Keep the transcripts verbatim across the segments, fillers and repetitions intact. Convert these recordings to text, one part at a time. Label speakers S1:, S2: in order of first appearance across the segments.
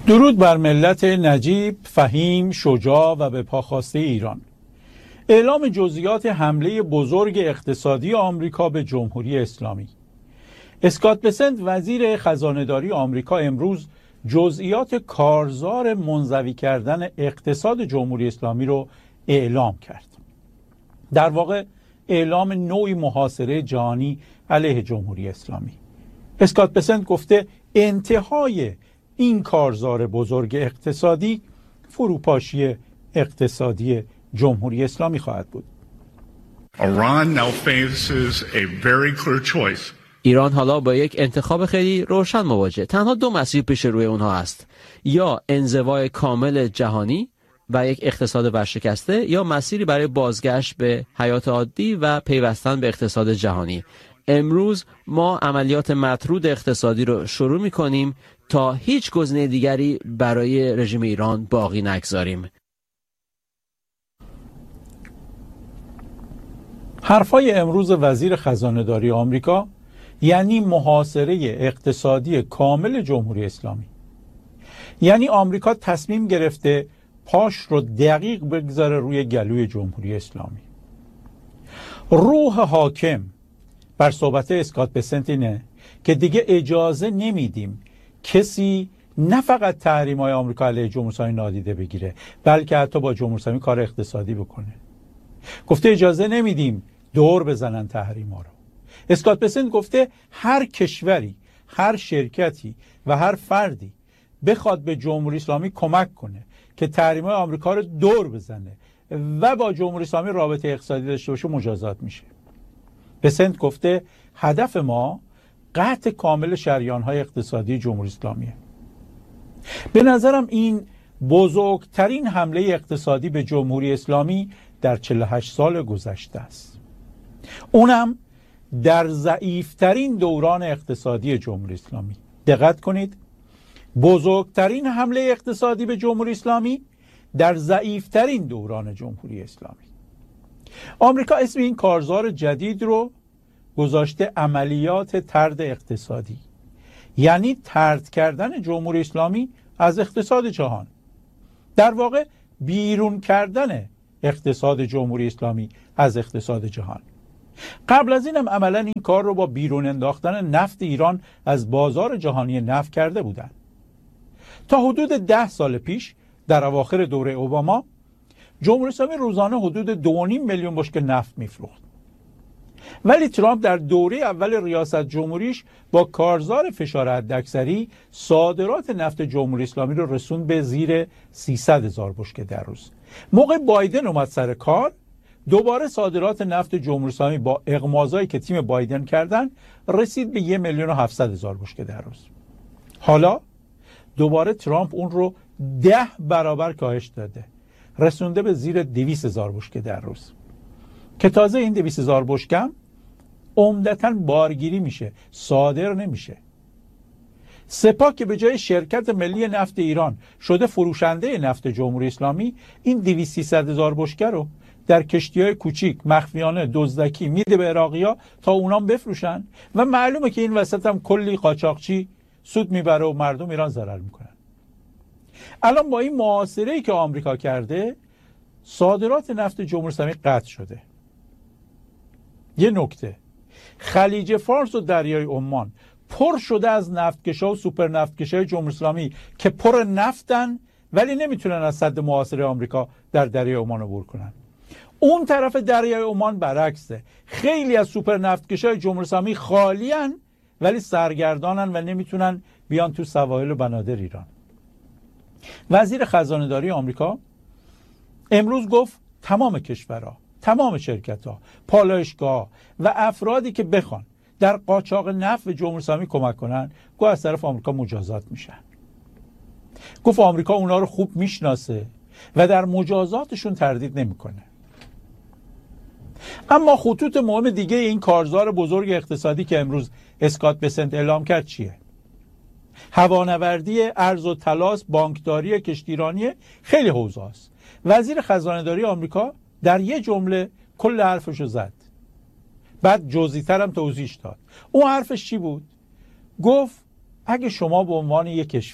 S1: درود بر ملت نجیب، فهیم، شجاع و به پاخواسته ایران. اعلام جزئیات حمله بزرگ اقتصادی آمریکا به جمهوری اسلامی. اسکات بسنت وزیر خزانه‌داری آمریکا امروز جزئیات کارزار منزوی کردن اقتصاد جمهوری اسلامی رو اعلام کرد. در واقع اعلام نوعی محاصره جهانی علیه جمهوری اسلامی. اسکات بسنت گفته انتهای این کارزار بزرگ اقتصادی فروپاشی اقتصادی جمهوری اسلامی خواهد بود.
S2: Iran now faces a very clear choice.
S3: ایران حالا با یک انتخاب خیلی روشن مواجه. تنها دو مسیر پیش روی اونها است: یا انزوای کامل جهانی و یک اقتصاد ورشکسته، یا مسیری برای بازگشت به حیات عادی و پیوستن به اقتصاد جهانی. امروز ما عملیات مطرود اقتصادی رو شروع می‌کنیم تا هیچ گزینه دیگری برای رژیم ایران باقی نگذاریم.
S1: حرفای امروز وزیر خزانه‌داری آمریکا یعنی محاصره اقتصادی کامل جمهوری اسلامی. یعنی آمریکا تصمیم گرفته پاش رو دقیق بگذاره روی گلوی جمهوری اسلامی. روح حاکم بر صحبت اسکات بسنت اینه که دیگه اجازه نمیدیم کسی نه فقط تحریم‌های آمریکا علیه جمهوری اسلامی نادیده بگیره، بلکه حتی با جمهوری اسلامی کار اقتصادی بکنه. گفته اجازه نمیدیم دور بزنن تحریم‌ها رو. اسکات بسنت گفته هر کشوری، هر شرکتی و هر فردی بخواد به جمهوری اسلامی کمک کنه که تحریم‌های آمریکا رو دور بزنه و با جمهوری اسلامی رابطه اقتصادی داشته باشه مجازات میشه. بسنت گفته هدف ما قطع کامل شریان‌های اقتصادی جمهوری اسلامیه. به نظرم این بزرگترین حمله اقتصادی به جمهوری اسلامی در چهل و هشت سال گذشته است. اونم در ضعیفترین دوران اقتصادی جمهوری اسلامی. دقت کنید، بزرگترین حمله اقتصادی به جمهوری اسلامی در ضعیفترین دوران جمهوری اسلامی. آمریکا اسم این کارزار جدید رو گذاشته عملیات طرد اقتصادی، یعنی طرد کردن جمهوری اسلامی از اقتصاد جهان. در واقع بیرون کردن اقتصاد جمهوری اسلامی از اقتصاد جهان. قبل از اینم عملا این کار رو با بیرون انداختن نفت ایران از بازار جهانی نفت کرده بودند. تا حدود ده سال پیش در اواخر دوره اوباما جمهوری اسلامی روزانه حدود دو و نیم میلیون بشکه نفت میفروخت. ولی ترامپ در دوره اول ریاست جمهوریش با کارزار فشار حداکثری صادرات نفت جمهوری اسلامی رو رسوند به زیر سیصد هزار بشکه در روز. موقع بایدن اومد سر کار، دوباره صادرات نفت جمهوری اسلامی با اغماضایی که تیم بایدن کردن رسید به یک میلیون و هفتصد هزار بشکه در روز. حالا دوباره ترامپ اون رو ده برابر کاهش داده، رسونده به زیر دویست هزار بشکه در روز، که تازه این دویست هزار بشکه عمدتاً بارگیری میشه، صادر نمیشه. سپاه که به جای شرکت ملی نفت ایران شده فروشنده نفت جمهوری اسلامی، این دویست سیصد هزار بشکه رو در کشتی‌های کوچیک مخفیانه دزدکی میده به عراقی‌ها تا اونام بفروشن و معلومه که این وسط هم کلی قاچاقچی سود میبره و مردم ایران ضرر میکنن. الان با این محاصره‌ای که آمریکا کرده صادرات نفت جمهوری اسلامی قطع شده. یه نکته، خلیج فارس و دریای عمان پر شده از نفتکشا و سوپر نفتکشای جمهوری اسلامی که پر نفتن ولی نمیتونن از سد محاصره آمریکا در دریای عمان عبور کنن. اون طرف دریای عمان برعکسه، خیلی از سوپر نفتکشای جمهوری اسلامی خالیان ولی سرگردانن و نمیتونن بیان تو سواحل و بنادر ایران. وزیر خزانه‌داری آمریکا امروز گفت تمام کشورها، تمام شرکت‌ها، پالایشگاه و افرادی که بخوان در قاچاق نفت به جمهوری اسلامی کمک کنن، گفت از طرف آمریکا مجازات میشن. گفت آمریکا اونا رو خوب میشناسه و در مجازاتشون تردید نمیکنه. اما خطوط مهم دیگه این کارزار بزرگ اقتصادی که امروز اسکات بسنت اعلام کرد چیه؟ هوانوردی، ارز و تلاس، بانکداری، کشتیرانی، خیلی حوزه‌است. وزیر خزانه‌داری آمریکا در یه جمله کل حرفشو زد. بعد جزئی‌تر هم توضیح داد. اون حرفش چی بود؟ گفت اگه شما به عنوان یک کشور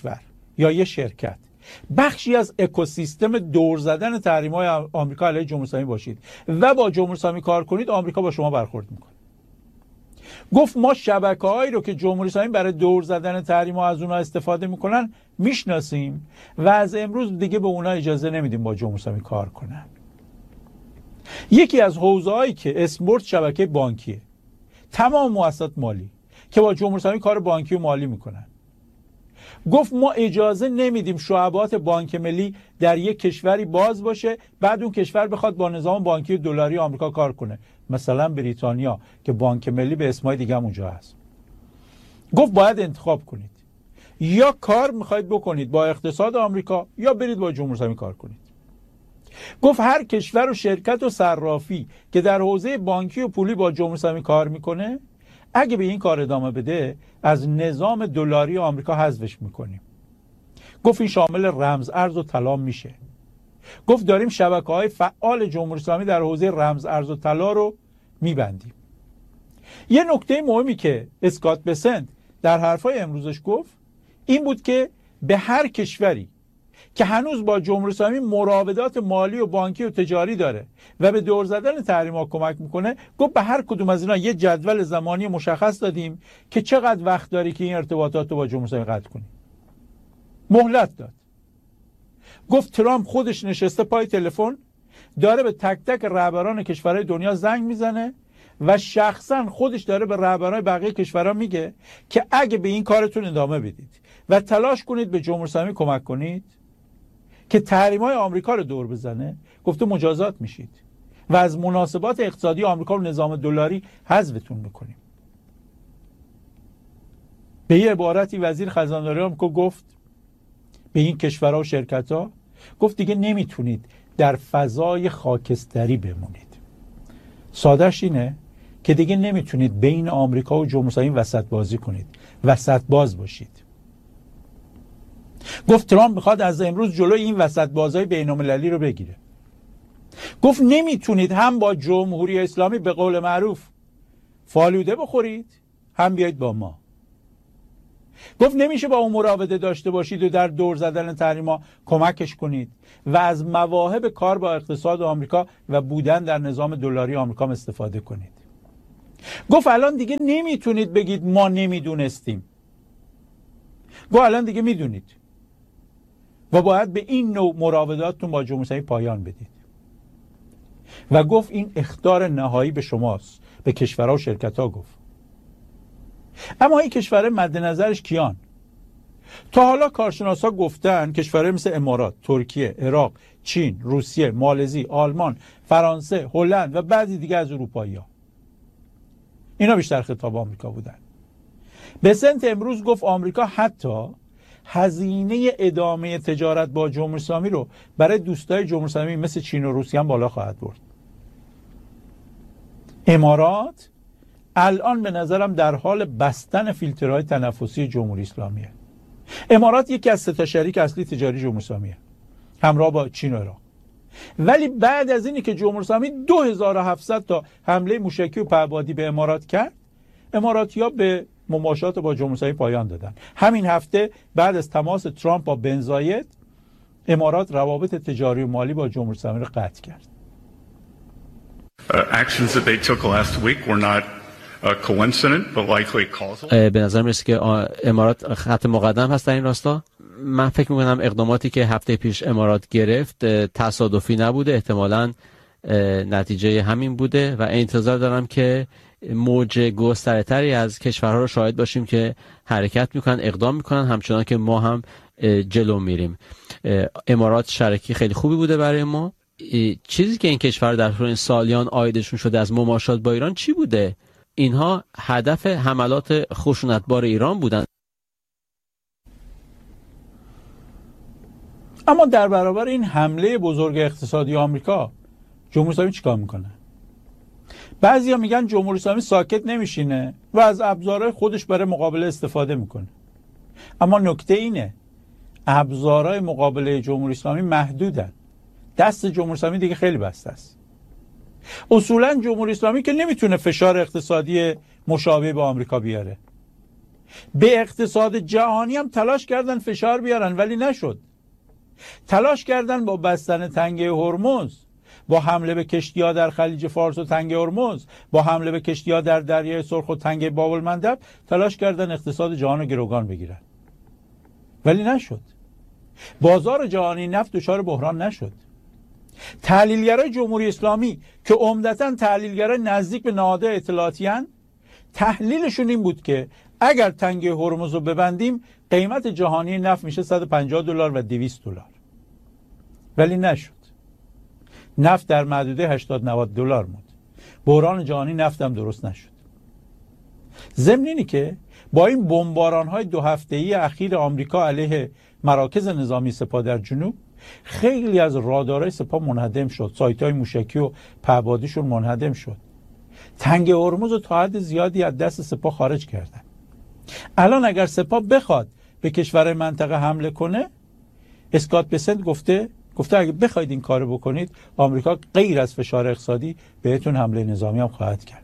S1: یا یه شرکت بخشی از اکوسیستم دور زدن تحریم‌های آمریکا علیه جمهوری اسلامی باشید و با جمهوری اسلامی کار کنید، آمریکا با شما برخورد میکنه. گفت ما شبکه‌هایی رو که جمهوری اسلامی برای دور زدن تحریم‌ها از اونها استفاده میکنن میشناسیم و از امروز دیگه به اونها اجازه نمیدیم با جمهوری اسلامی کار کنن. یکی از حوزه‌هایی که اسمبرد شبکه بانکیه، تمام مؤسسات مالی که با جمهوری اسلامی کار بانکی و مالی میکنن. گفت ما اجازه نمیدیم شعبات بانک ملی در یک کشوری باز باشه بعد اون کشور بخواد با نظام بانکی دلاری آمریکا کار کنه، مثلا بریتانیا که بانک ملی به اسمای دیگه هم اونجا هست. گفت باید انتخاب کنید، یا کار میخواید بکنید با اقتصاد آمریکا یا برید با جمهوری اسلامی کار کنید. گفت هر کشور و شرکت و صرافی که در حوزه بانکی و پولی با جمهوری اسلامی کار میکنه اگه به این کار ادامه بده از نظام دلاری آمریکا حذفش میکنیم. گفت این شامل رمز ارز و طلا میشه. گفت داریم شبکه‌های فعال جمهوری اسلامی در حوزه رمز ارز و طلا رو میبندیم. یه نکته مهمی که اسکات بسنت در حرفای امروزش گفت این بود که به هر کشوری که هنوز با جمهوری اسلامی مراودات مالی و بانکی و تجاری داره و به دور زدن تحریم‌ها کمک میکنه، گفت به هر کدوم از اینا یه جدول زمانی مشخص دادیم که چقدر وقت داری که این ارتباطات رو با جمهوری اسلامی قطع کنی. مهلت داد. گفت ترامپ خودش نشسته پای تلفن داره به تک تک رهبران کشورهای دنیا زنگ میزنه و شخصا خودش داره به رهبران بقیه کشورها میگه که اگه به این کارتون ادامه بدید و تلاش کنید به جمهوری اسلامی کمک کنید که تحریم‌های آمریکا رو دور بزنه، گفته مجازات میشید و از مناسبات اقتصادی آمریکا و نظام دلاری حذفتون میکنیم. به یه عبارتی وزیر خزانه‌داری آمریکا گفت به این کشورها و شرکت‌ها، گفت دیگه نمیتونید در فضای خاکستری بمونید. ساده‌اش اینه که دیگه نمیتونید بین آمریکا و جمهوری اسلامی وسط بازی کنید، وسط باز باشید. گفت ترامپ میخواد از امروز جلوی این وسط بازای بین‌المللی رو بگیره. گفت نمیتونید هم با جمهوری اسلامی به قول معروف فالوده بخورید هم بیایید با ما. گفت نمیشه با اون مراوده داشته باشید و در دور زدن تحریم‌ها کمکش کنید و از مواهب کار با اقتصاد آمریکا و بودن در نظام دلاری آمریکا استفاده کنید. گفت الان دیگه نمیتونید بگید ما نمیدونستیم. گفت الان دیگه میدونید و باید به این نوع مراوداتتون با جمهوری اسلامی پایان بدید. و گفت این اخطار نهایی به شماست، به کشورها و شرکت‌ها گفت. اما این کشورهای مد نظرش کیان؟ تا حالا کارشناسا گفتن کشورهای مثل امارات، ترکیه، عراق، چین، روسیه، مالزی، آلمان، فرانسه، هلند و بعضی دیگه از اروپایی‌ها. اینا بیشتر خطاب آمریکا بودن. بسنت امروز گفت آمریکا حتی هزینه ادامه تجارت با جمهوری اسلامی رو برای دوستای جمهوری اسلامی مثل چین و روسیه هم بالا خواهد برد. امارات الان به نظرم در حال بستن فیلترهای تنفسی جمهوری اسلامیه. امارات یکی از سه تا شریک اصلی تجاری جمهوری اسلامیه همراه با چین و عراق. ولی بعد از اینی که جمهوری اسلامی دو هزار و هفتصد تا حمله موشکی و پهپادی به امارات کرد، اماراتی‌ها به مماشات با جمهوری اسلامی پایان دادن. همین هفته بعد از تماس ترامپ با بن زاید، امارات روابط تجاری و مالی با جمهوری اسلامی را قطع کرد.
S2: Actions that they took last week were not coincident but likely causal.
S3: به نظر میرسه که امارات خط مقدم هست در این راستا. من فکر میکنم اقداماتی که هفته پیش امارات گرفت تصادفی نبوده، احتمالاً نتیجه همین بوده و انتظار دارم که موج گستره‌تری از کشورها رو شاهد باشیم که حرکت میکنن، اقدام میکنن، همچنان که ما هم جلو میریم. امارات شریکی خیلی خوبی بوده برای ما. چیزی که این کشور در طول سالیان عایدشون شده از مماشات با ایران چی بوده؟ اینها هدف حملات خشونتبار ایران بودن.
S1: اما در برابر این حمله بزرگ اقتصادی آمریکا جمهوری اسلامی چیکار میکنه؟ بعضیا میگن جمهوری اسلامی ساکت نمیشینه و از ابزارهای خودش برای مقابله استفاده میکنه. اما نکته اینه ابزارهای مقابله جمهوری اسلامی محدودن. دست جمهوری اسلامی دیگه خیلی بسته است. اصولا جمهوری اسلامی که نمیتونه فشار اقتصادی مشابه به آمریکا بیاره. به اقتصاد جهانی هم تلاش کردن فشار بیارن ولی نشد. تلاش کردن با بستن تنگه هرمز، با حمله به کشتی‌ها در خلیج فارس و تنگه هرمز، با حمله به کشتی‌ها در دریای سرخ و تنگه باب المندب، تلاش کردن اقتصاد جهان رو گروگان بگیرن ولی نشد. بازار جهانی نفت دچار بحران نشد. تحلیلگرای جمهوری اسلامی که عمدتاً تحلیلگرای نزدیک به نهادهای اطلاعاتی هستند، تحلیلشون این بود که اگر تنگه هرمز رو ببندیم قیمت جهانی نفت میشه صد و پنجاه دلار و دویست دلار، ولی نشد. نفت در محدوده هشتاد نود دلار موند. بحران جهانی نفت هم درست نشد. ضمن اینی که با این بمباران‌های دو هفته‌ای اخیر آمریکا علیه مراکز نظامی سپاه در جنوب، خیلی از رادارهای سپاه منهدم شد، سایت‌های موشکی و پهپادیشون منهدم شد. تنگه هرمز رو تا حد زیادی از دست سپاه خارج کردن. الان اگر سپاه بخواد به کشور منطقه حمله کنه، اسکات بسنت گفته گفته اگه بخواید این کارو بکنید، آمریکا غیر از فشار اقتصادی بهتون حمله نظامی هم خواهد کرد.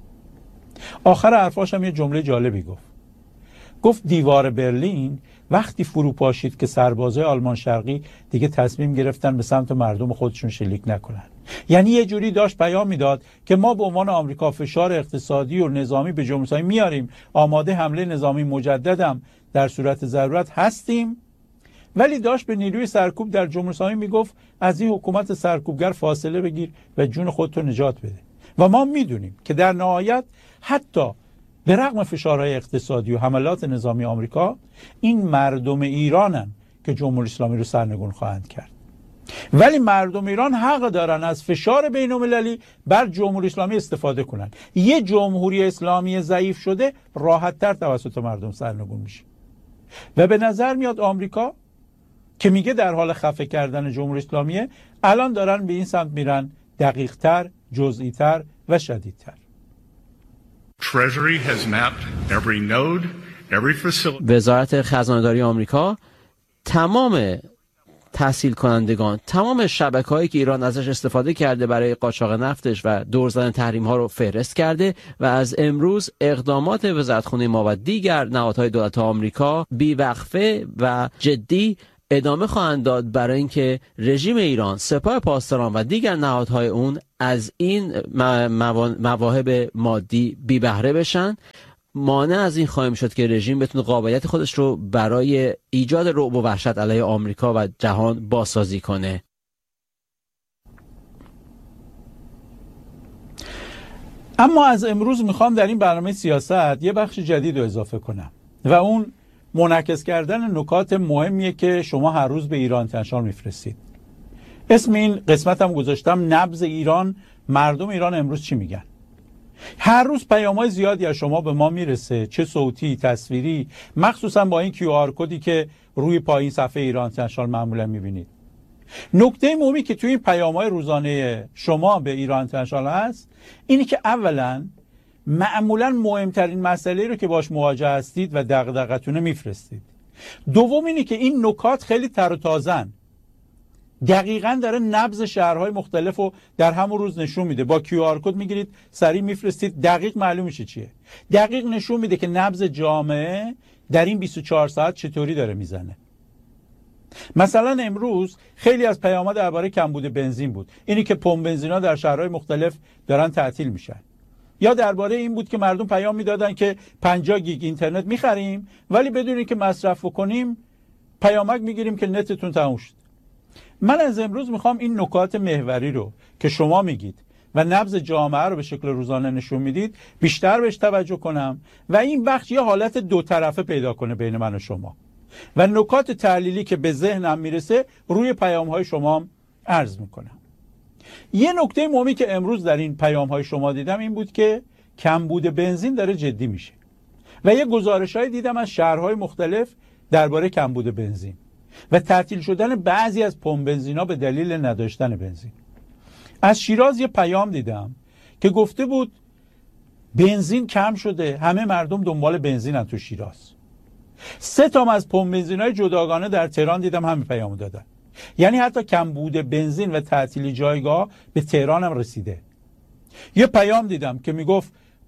S1: آخر حرفاش هم یه جمله جالبی گفت. گفت دیوار برلین وقتی فرو پاشید که سربازای آلمان شرقی دیگه تصمیم گرفتن به سمت مردم خودشون شلیک نکنن. یعنی یه جوری داشت پیام میداد که ما به عنوان آمریکا فشار اقتصادی و نظامی به جمهوری اسلامی میاریم، آماده حمله نظامی مجددم در صورت ضرورت هستیم، ولی داشت به نیروی سرکوب در جمهوری اسلامی میگفت از این حکومت سرکوبگر فاصله بگیر و جون خودتو نجات بده. و ما میدونیم که در نهایت حتی به رغم فشارهای اقتصادی و حملات نظامی آمریکا، این مردم ایرانن که جمهوری اسلامی رو سرنگون خواهند کرد. ولی مردم ایران حق دارن از فشار بین‌المللی بر جمهوری اسلامی استفاده کنن. یه جمهوری اسلامی ضعیف شده راحت‌تر توسط مردم سرنگون میشه. و به نظر میاد آمریکا که میگه در حال خفه کردن جمهوری اسلامیه، الان دارن به این سمت میرن، دقیق‌تر، جزئی‌تر و شدیدتر.
S2: Treasury has mapped every node, every facility.
S3: وزارت خزانه‌داری آمریکا تمام تحصیل کنندگان، تمام شبکه‌هایی که ایران ازش استفاده کرده برای قاچاق نفتش و دور زدن تحریم‌ها رو فهرست کرده و از امروز اقدامات وزارتخونه ما و دیگر نهادهای دولت آمریکا بی‌وقفه و جدی ادامه خواهند داد برای اینکه رژیم ایران، سپاه پاسداران و دیگر نهادهای اون از این مواهب مادی بی بهره بشن. مانع از این خواهیم شد که رژیم بتونه قابلیت خودش رو برای ایجاد رعب و وحشت علیه آمریکا و جهان بازسازی کنه.
S1: اما از امروز میخوام در این برنامه سیاست یه بخش جدید رو اضافه کنم و اون منعکس کردن نکات مهمیه که شما هر روز به ایران اینترنشنال میفرستید. اسم این قسمت هم گذاشتم نبض ایران، مردم ایران امروز چی میگن. هر روز پیام‌های زیادی از شما به ما میرسه، چه صوتی، تصویری، مخصوصا با این کیو آر کدی که روی پایین صفحه ایران اینترنشنال معمولا میبینید. نکته مهمی که توی این پیام‌های روزانه شما به ایران اینترنشنال هست اینی که اولا معمولا مهمترین مسئله رو که باش مواجه هستید و دغدغتونه میفرستید. دوم اینه که این نکات خیلی تر و تازه‌ن، دقیقاً داره نبض شهرهای مختلف رو در همون روز نشون میده. با کیو آر کد میگیرید، سریع میفرستید، دقیق معلوم میشه چیه. دقیق نشون میده که نبض جامعه در این بیست و چهار ساعت چطوری داره میزنه. مثلا امروز خیلی از پیام‌ها درباره کمبود بنزین بود، اینی که پمپ بنزینا در شهرهای مختلف دارن تعطیل میشن. یا درباره این بود که مردم پیام میدادن که پنجاه گیگ اینترنت میخریم ولی بدون اینکه مصرف کنیم پیامک میگیریم که نتتون تموم شد. من از امروز میخوام این نکات محوری رو که شما میگید و نبض جامعه رو به شکل روزانه نشون میدید بیشتر بهش توجه کنم و این بخش یه حالت دو طرفه پیدا کنه بین من و شما و نکات تحلیلی که به ذهنم میرسه روی پیام‌های شما عرض میکنم. یه نکته مهمی که امروز در این پیام‌های شما دیدم این بود که کمبود بنزین داره جدی میشه و یه گزارش‌های دیدم از شهرهای مختلف درباره کمبود بنزین و تعطیل شدن بعضی از پمپ بنزینا به دلیل نداشتن بنزین. از شیراز یه پیام دیدم که گفته بود بنزین کم شده، همه مردم دنبال بنزینن تو شیراز. سه تا از پمپ بنزینای جداگانه در تهران دیدم همین پیامو دادن. یعنی حتی کمبود بنزین و تعطیل جایگاه به تهران هم رسیده. یه پیام دیدم که میگفت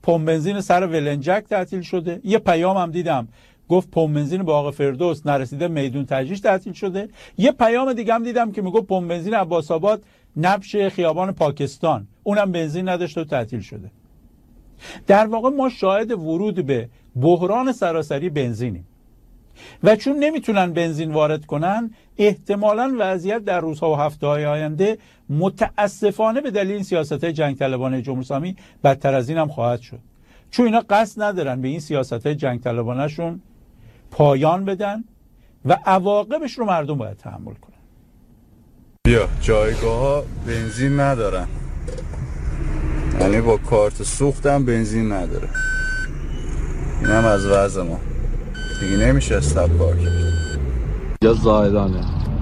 S1: پمپ بنزین سر ولنجک تعطیل شده. یه پیام هم دیدم گفت پمپ بنزین باغ فردوس نرسیده میدون تجریش تعطیل شده. یه پیام دیگه هم دیدم که میگفت پمپ بنزین عباس آباد نبش خیابان پاکستان اونم بنزین نداشته و تعطیل شده. در واقع ما شاهد ورود به بحران سراسری بنزینیم و چون نمیتونن بنزین وارد کنن احتمالاً وضعیت در روزها و هفته‌های آینده متاسفانه به دلیل سیاست‌های جنگ طلبانه جمهوری اسلامی بدتر از این هم خواهد شد، چون اینا قصد ندارن به این سیاست‌های جنگ طلبانه‌شون پایان بدن و عواقبش رو مردم باید تحمل کنن.
S4: بیا جایگاه‌ها بنزین ندارن، یعنی با کارت سوختم بنزین نداره. اینم از وضع ما دیگه نمیشه استاب کار کرد.
S5: یا زاهدانه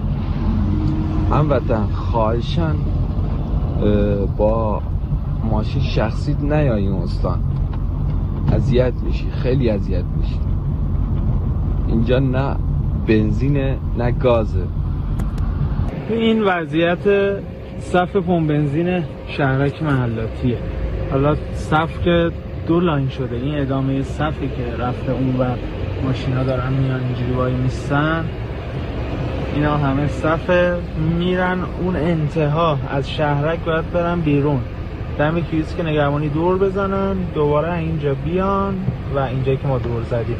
S5: هموطن خواهشن با ماشین شخصی نیایی اون استان، اذیت میشی، خیلی اذیت میشی. اینجا نه بنزینه نه گازه.
S6: تو این وضعیت صف پمپ بنزین شهرک محلاتیه. حالا صف که دو لاین شده، این ادامه صفی که رفته اون و ماشینا دارن میان اینجوری وای میستن، اینا همه صف میرن اون انتها از شهرک باید برن بیرون دم کیوسک که نگهبانی دور بزنن دوباره اینجا بیان و اینجا که ما دور زدیم.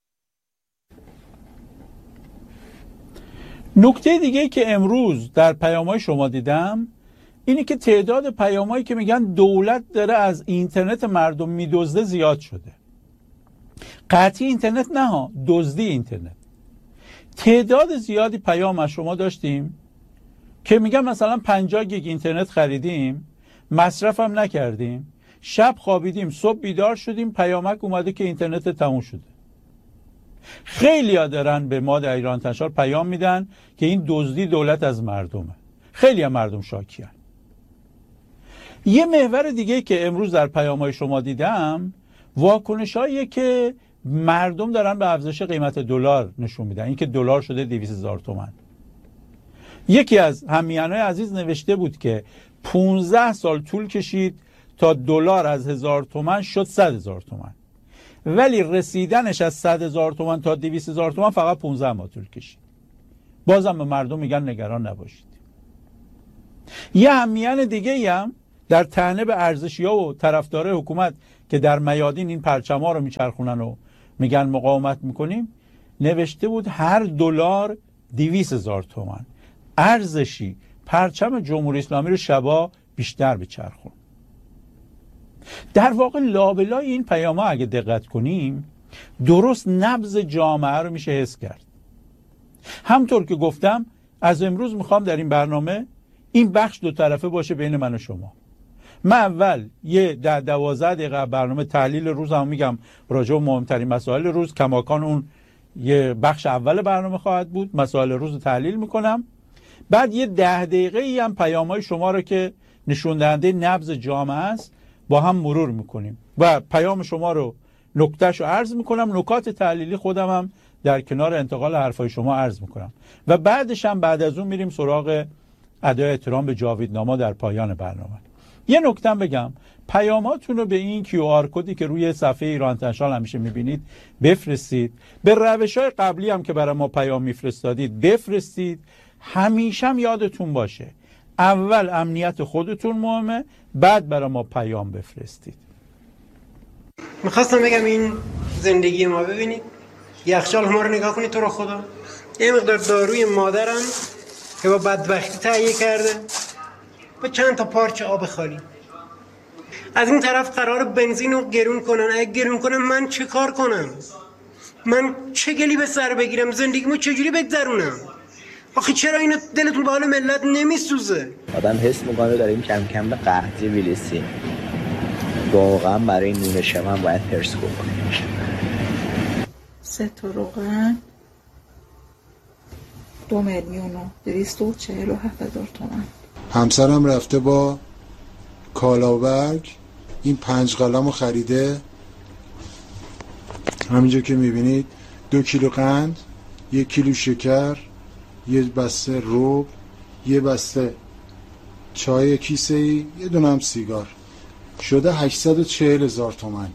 S1: نکته دیگه که امروز در پیام‌های شما دیدم اینی که تعداد پیام‌هایی که میگن دولت داره از اینترنت مردم میدزده زیاد شده. قطعی اینترنت نه ها، دزدی اینترنت. تعداد زیادی پیام از شما داشتیم که میگن مثلا پنجاه گیگ اینترنت خریدیم، مصرفم نکردیم، شب خوابیدیم، صبح بیدار شدیم، پیامک اومده که اینترنت تموم شده. خیلی ها دارن به ما در ایران تشار پیام میدن که این دزدی دولت از مردمه. خیلی هم مردم شاکی هن. یه محور دیگه که امروز در پیام‌های شما دیدم واکنش‌هایی که مردم دارن به افزایش قیمت دلار نشون میدن، این که دلار شده دویست هزار تومان. یکی از همیهن‌های عزیز نوشته بود که پانزده سال طول کشید تا دلار از هزار تومان شد صد هزار تومان، ولی رسیدنش از صد هزار تومان تا دویست هزار تومان فقط پانزده ماه طول کشید. بازم به مردم میگن نگران نباشید. یه همیهن دیگه هم در طعنه به ارزشی‌ها و طرفدارای حکومت که در میادین این پرچم‌ها رو میچرخونن و میگن مقاومت میکنیم نوشته بود هر دلار دویست هزار تومان ارزشی پرچم جمهوری اسلامی رو شبا بیشتر بچرخون. در واقع لابلای این پیام‌ها اگه دقت کنیم درست نبض جامعه رو میشه حس کرد. همطور که گفتم از امروز میخوام در این برنامه این بخش دو طرفه باشه بین من و شما. من اول یه ده دوازده دقیقه برنامه تحلیل روز هم میگم راجع به مهمترین مسائل روز، کماکان اون یه بخش اول برنامه خواهد بود، مسائل روز رو تحلیل میکنم. بعد یه ده دقیقه ای هم پیام‌های شما رو که نشون دهنده نبض جامعه است با هم مرور میکنیم و پیام شما رو نکتهش رو عرض میکنم، نکات تحلیلی خودم هم در کنار انتقال حرفای شما عرض میکنم و بعدش هم بعد از اون میریم سراغ ادای احترام به جاویدنامه در پایان برنامه. یه نکته بگم، پیاماتون رو به این کیو آر کدی که روی صفحه ایران تنشال همیشه میبینید بفرستید. به روش‌های قبلی هم که برای ما پیام میفرستادید بفرستید. همیشه هم یادتون باشه اول امنیت خودتون مهمه، بعد برای ما پیام بفرستید.
S7: میخواستم بگم این زندگی ما ببینید، یخچال ما رو نگاه کنید تو رو خدا، یه مقدار داروی مادرم که با بدبختی تهیه کرده با چند تا پارچه آب خالی. از این طرف قرار بنزین رو گرون کنن. اگه گرون کنن من چه کار کنم؟ من چه گلی به سر بگیرم؟ زندگیمو چجوری بگذرونم؟ آخه چرا اینو دلتون به حال ملت نمیسوزه؟
S8: آدم حس میکنه داریم کم کم به قحطی میرسیم. واقعا برای نون شمن باید پرس بکنیم.
S9: سه تا روغن دو میلیون و دویست و چهل و هفت هزار تومن.
S10: همسرم رفته با کالاورگ این پنج قلم رو خریده. همینجا که میبینید دو کیلو قند، یک کیلو شکر، یه بسته روب، یه بسته چای کیسه‌ای، یه دونه هم سیگار. شده هشتصد و چهل هزار تومان.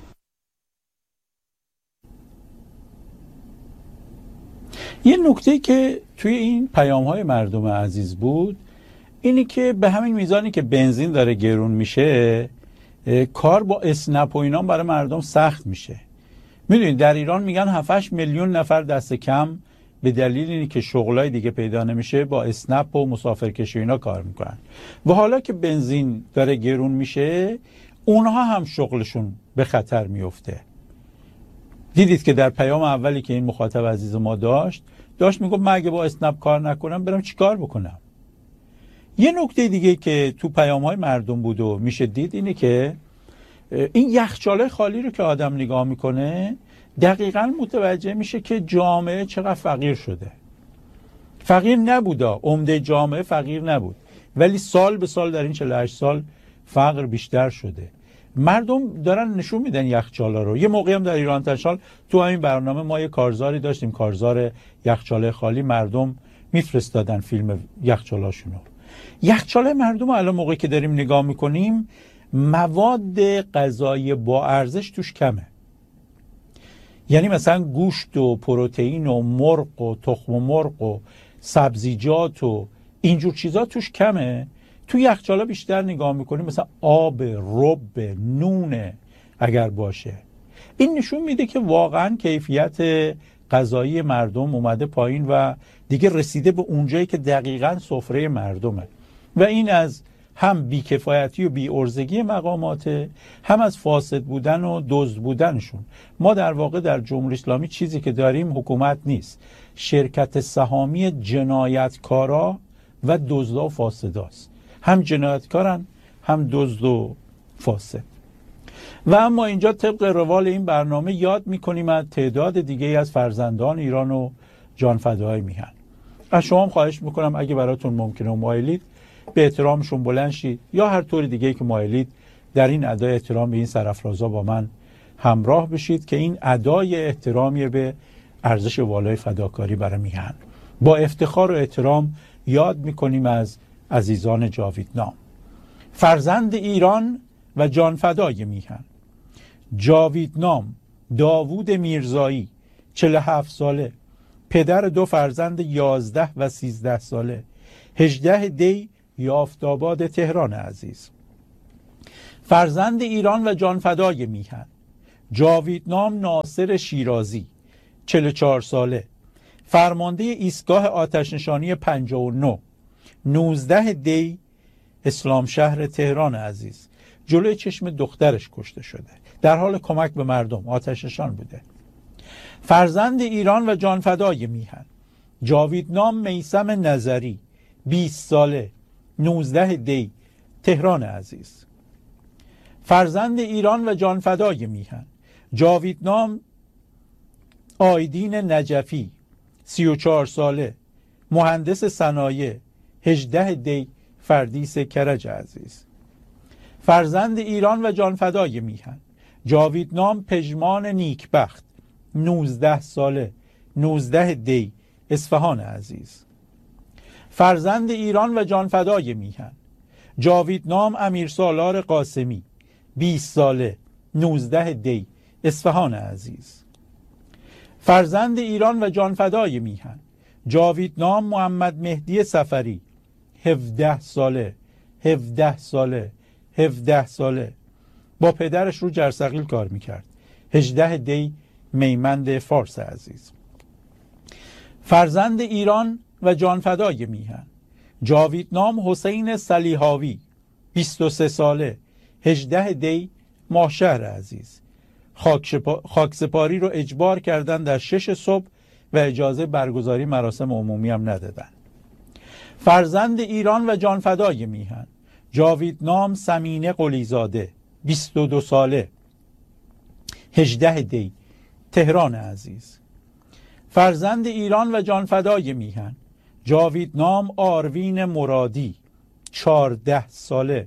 S1: یه نکته که توی این پیام‌های مردم عزیز بود اینی که به همین میزانی که بنزین داره گرون میشه کار با اسنپ و اینا برای مردم سخت میشه. میدونید در ایران میگن هفت هشت میلیون نفر دست کم به دلیل اینی که شغلای دیگه پیدا نمیشه با اسنپ و مسافرکشی اینا کار میکنن و حالا که بنزین داره گرون میشه اونها هم شغلشون به خطر میفته. دیدید که در پیام اولی که این مخاطب عزیز ما داشت داشت میگفت من اگه با اسنپ کار نکنم برم چی کار بکنم. یه نکته دیگه که تو پیام‌های مردم بود و میشه دید اینه که این یخچاله خالی رو که آدم نگاه میکنه دقیقاً متوجه میشه که جامعه چقدر فقیر شده. فقیر نبودا، عمده جامعه فقیر نبود، ولی سال به سال در این چهل و هشت سال فقر بیشتر شده. مردم دارن نشون میدن یخچالا رو. یه موقعی هم در ایران تشال تو همین برنامه ما یه کارزاری داشتیم، کارزار یخچاله خالی، مردم میفرستادن فیلم یخچالاشونو. یخچاله مردم الان موقعی که داریم نگاه میکنیم مواد غذایی با ارزش توش کمه. یعنی مثلا گوشت و پروتئین و مرغ و تخم مرغ و سبزیجات و اینجور چیزا توش کمه. تو یخچاله بیشتر نگاه میکنیم مثلا آب، رب، نون اگر باشه. این نشون میده که واقعا کیفیت غذایی مردم اومده پایین و دیگه رسیده به اونجایی که دقیقاً سفره مردمه و این از هم بیکفایتی و بی‌عرضگی مقاماته، هم از فاسد بودن و دزد بودنشون. ما در واقع در جمهوری اسلامی چیزی که داریم حکومت نیست، شرکت سهامی جنایتکارا و دزدا و فاسداست. هم جنایتکارن هم دزد و فاسد. و اما اینجا طبق روال این برنامه یاد میکنیم از تعداد دیگه از فرزندان ایران و جانفداهای میهن. از شما هم خواهش میکنم اگه براتون ممکنه و مایلید به احترامشون بلند شید یا هر طور دیگه که مایلید در این ادای احترام به این سرافرازا با من همراه بشید که این ادای احترامی به ارزش والای فداکاری برای میهن. با افتخار و احترام یاد میکنیم از عزیزان جاویدنام، فرزند ایران و جانفدای میهن. جاویدنام داوود میرزایی، چهل و هفت ساله، پدر دو فرزند یازده و سیزده ساله، هجده دی یافتاباد تهران عزیز. فرزند ایران و جانفدای میهن. جاویدنام ناصر شیرازی، چهل و چهار ساله، فرمانده ایستگاه آتشنشانی پنجاه و نه، نوزده دی اسلام شهر تهران عزیز. جلوی چشم دخترش کشته شده، در حال کمک به مردم، آتشنشان بوده. فرزند ایران و جانفدای میهن. جاویدنام میثم نظری، بیست ساله، نوزده دی تهران عزیز. فرزند ایران و جانفدای میهن. جاویدنام آیدین نجفی، سی و چهار ساله، مهندس صنایع، هجده دی فردیس کرج عزیز. فرزند ایران و جانفدای میهن. جاویدنام پژمان نیکبخت، نوزده ساله، نوزده دی اصفهان عزیز. فرزند ایران و جانفدای میهن. جاویدنام امیرسالار قاسمی، بیست ساله، نوزده دی اصفهان عزیز. فرزند ایران و جانفدای میهن. جاویدنام محمد مهدی سفری، هفده ساله، هفده ساله، هفده ساله، با پدرش رو جرثقیل کار میکرد، هجده دی میمند فارس عزیز. فرزند ایران و جانفدای میهن. جاویدنام حسین صلیحاوی، بیست و سه ساله، هجده دی ماهشهر عزیز. خاکسپاری رو اجبار کردن در شش صبح و اجازه برگزاری مراسم عمومی هم ندادن. فرزند ایران و جانفدای میهن. جاویدنام سمینه قلیزاده، بیست و دو ساله، هجده دی تهران عزیز. فرزند ایران و جانفدای میهن. جاویدنام آروین مرادی، چهارده ساله،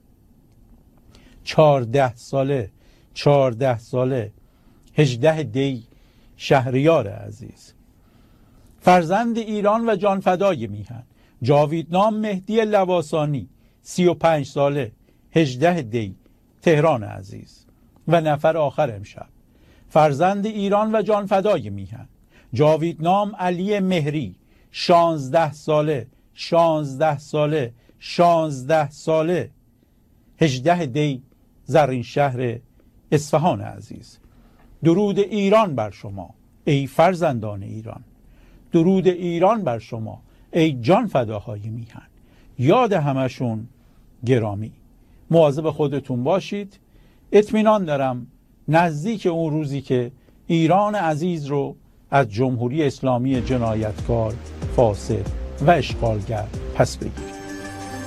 S1: چهارده ساله، چهارده ساله، هجده دی شهریار عزیز. فرزند ایران و جانفدای میهن. جاویدنام مهدی لواسانی، سی و پنج ساله، هجده دی تهران عزیز و نفر آخر امشب، فرزند ایران و جانفدای میهن، جاویدنام علی مهری، شانزده ساله شانزده ساله شانزده ساله، هجده دی، زرین شهر اصفهان عزیز. درود ایران بر شما ای فرزندان ایران، درود ایران بر شما ای جان فداهای میهن. یاد همشون گرامی. مواظب خودتون باشید. اطمینان دارم نزدیک اون روزی که ایران عزیز رو از جمهوری اسلامی جنایتکار، فاسد و اشغالگر پس بگیرید.